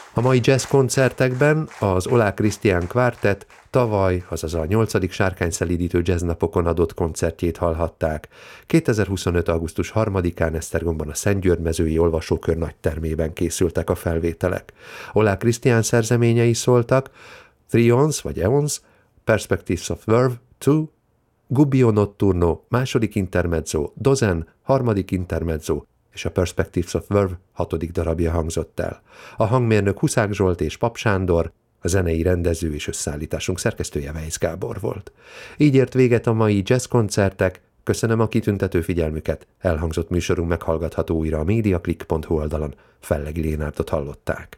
A mai jazz koncertekben az Oláh Krisztián Kvártett tavaly, azaz a 8. Sárkányszelídítő jazznapokon adott koncertjét hallhatták. 2025. augusztus 3-án Esztergomban a Szentgyörgymezői Olvasókör nagytermében készültek a felvételek. Oláh Krisztián szerzeményei szóltak: Trions vagy Eons, Perspectives of Verve 2, Gubbio Notturno, második intermezzo, Dozen, harmadik intermezzo, és a Perspectives of Verve 6. darabja hangzott el. A hangmérnök Huszák Zsolt és Pap Sándor, a zenei rendező és összeállításunk szerkesztője Weisz Gábor volt. Így ért véget a mai jazzkoncertek, köszönöm a kitüntető figyelmüket, elhangzott műsorunk meghallgatható újra a mediaclick.hu oldalon. Fellegi Lénártot hallották.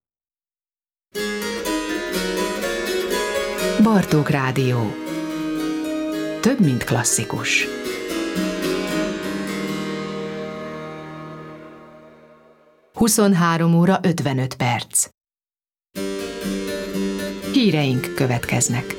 Bartók Rádió. Több, mint klasszikus. Huszonhárom óra 55 perc. Híreink következnek.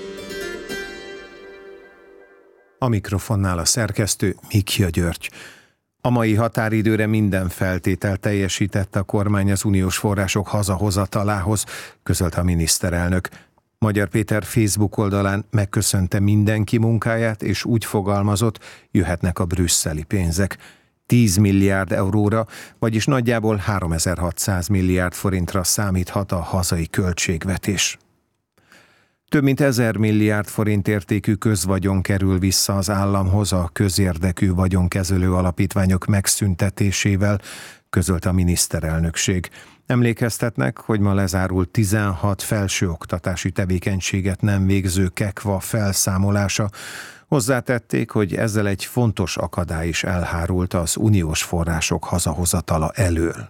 A mikrofonnál a szerkesztő Mikja György. A mai határidőre minden feltétel teljesített a kormány az uniós források hazahozatalához, közölte a miniszterelnök. Magyar Péter Facebook oldalán megköszönte mindenki munkáját, és úgy fogalmazott, jöhetnek a brüsszeli pénzek. 10 milliárd euróra, vagyis nagyjából 3600 milliárd forintra számíthat a hazai költségvetés. Több mint 1000 milliárd forint értékű közvagyon kerül vissza az államhoz a közérdekű vagyonkezelő alapítványok megszüntetésével, közölte a miniszterelnökség. Emlékeztetnek, hogy ma lezárult 16 felsőoktatási tevékenységet nem végző KEKVA felszámolása. Hozzátették, hogy ezzel egy fontos akadály is elhárult az uniós források hazahozatala elől.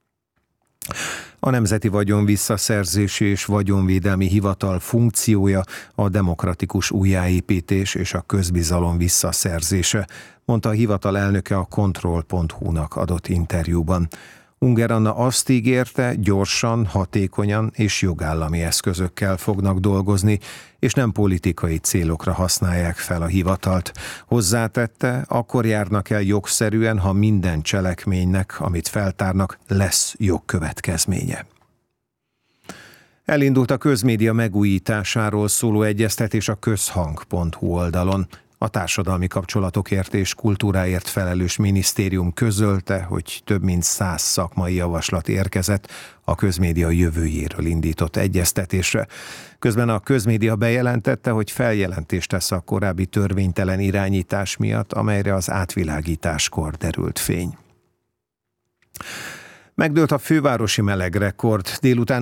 A Nemzeti Vagyon Visszaszerzési és Vagyonvédelmi Hivatal funkciója a demokratikus újjáépítés és a közbizalom visszaszerzése, mondta a hivatal elnöke a Control.hu-nak adott interjúban. Unger Anna azt ígérte, gyorsan, hatékonyan és jogállami eszközökkel fognak dolgozni, és nem politikai célokra használják fel a hivatalt. Hozzátette, akkor járnak el jogszerűen, ha minden cselekménynek, amit feltárnak, lesz jogkövetkezménye. Elindult a közmédia megújításáról szóló egyeztetés a közhang.hu oldalon. A társadalmi kapcsolatokért és kultúráért felelős minisztérium közölte, hogy több mint 100 szakmai javaslat érkezett a közmédia jövőjéről indított egyeztetésre. Közben a közmédia bejelentette, hogy feljelentést tesz a korábbi törvénytelen irányítás miatt, amelyre az átvilágításkor derült fény. Megdőlt a fővárosi melegrekord, délután